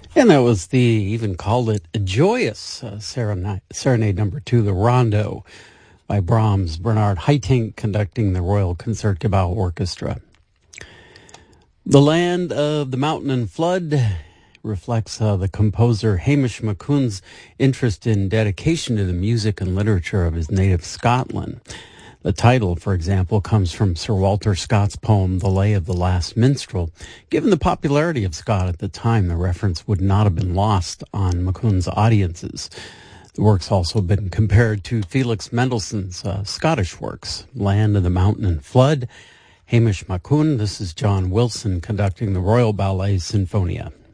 And that was even called it a joyous serenade number 2, the Rondo by Brahms, Bernard Haitink conducting the Royal Concertgebouw Orchestra. The Land of the Mountain and Flood reflects the composer Hamish McCoon's interest in dedication to the music and literature of his native Scotland. The title, for example, comes from Sir Walter Scott's poem, The Lay of the Last Minstrel. Given the popularity of Scott at the time, the reference would not have been lost on McCoon's audiences. The work's also been compared to Felix Mendelssohn's Scottish works, Land of the Mountain and Flood. Hamish McCoon, this is John Wilson conducting the Royal Ballet Sinfonia.